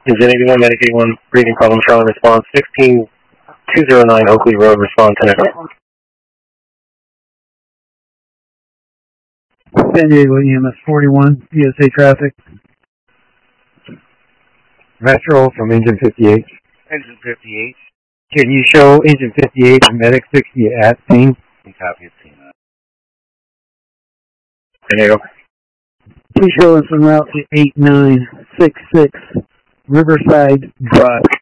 Is anyone Medic 81 breathing problem? Charlie response 16209 Oakley Road. Respond 10 o'clock. San Diego EMS 41, PSA traffic. Metro from Engine 58. Engine 58. Can you show Engine 58 and Medic 60 at scene? Copy of scene. San Diego. Please show us en route to 8966 Riverside Drive.